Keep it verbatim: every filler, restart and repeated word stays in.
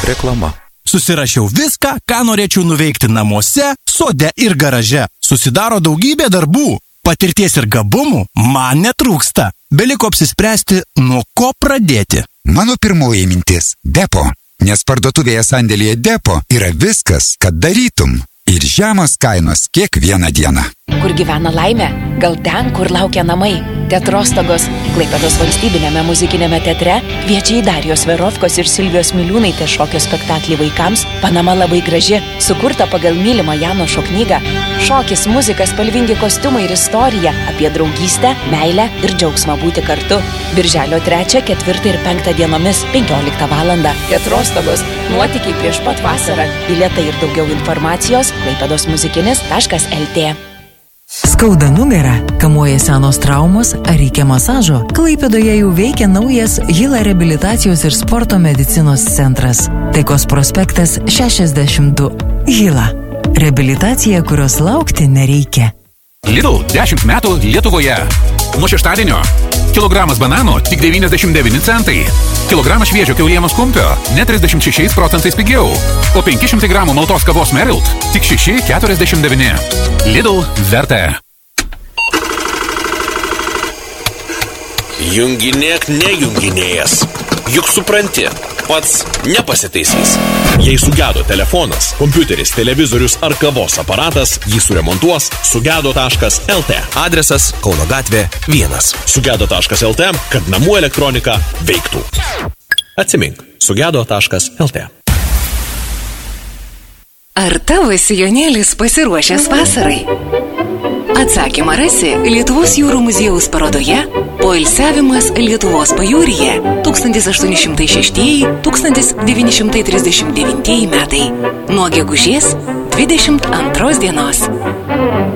Reklama. Susirašiau viską, ką norėčiau nuveikti namuose, sode ir garaže. Susidaro daugybė darbų. Patirties ir gabumų man netrūksta. Beliko apsispręsti, nuo ko pradėti. Mano pirmoji mintis – Depo. Nes parduotuvėje sandėlyje Depo yra viskas, kad darytum. Ir žemos kainos kiekvieną dieną. Kur gyvena laimė? Gal ten, kur laukia namai? Teatrostogos Klaipėdos valstybinėme muzikinėme teatre kviečia į Darijos Verovkos ir Silvijos Miliūnaitės šokio spektaklį vaikams Panama labai graži, sukurta pagal mylimą Janošo knygą. Šokis, muzika, spalvingi kostiumai ir istorija apie draugystę, meilę ir džiaugsmą būti kartu. Birželio trečią, ketvirtą ir penktą dienomis penkioliktą valandą. Teatrostogos, nuotykiai prieš pat vasarą. Bilietai ir daugiau informacijos klaipėdos muzikinis taškas el tė. Skauda nugarą, kamuoja senos traumos ar reikia masažo? Klaipėdoje jau veikia naujas Hila reabilitacijos ir sporto medicinos centras. Taikos prospektas šešiasdešimt du. Hila. Reabilitacija, kurios laukti nereikia. Lidl dešimt metų Lietuvoje. Nuo šeštadienio. Kilogramas banano tik devyniasdešimt devyni centai. Kilogramas šviežio kiaulienos kumpio net trisdešimt šešiais procentais pigiau. O penki šimtai gramų maltos kavos Merilt tik šeši keturiasdešimt devyni. Lidl verta. Junginėk nejunginėjęs. Juk supranti, pats nepasitaisys. Jei sugedo telefonas, kompiuteris, televizorius ar kavos aparatas, jį suremontuos sugedo taškas el tė. Adresas Kauno gatvė vienas. sugedo taškas el tė, kad namų elektronika veiktų. Atsimink, sugedo taškas el tė. Ar tavo sijonėlis pasiruošęs vasarai? Atsakymą rasi Lietuvos jūrų muziejaus parodoje Poilsiavimas Lietuvos pajūryje tūkstantis aštuoni šimtai šeštieji - tūkstantis devyni šimtai trisdešimt devintieji metai nuo gegužės dvidešimt antros dienos.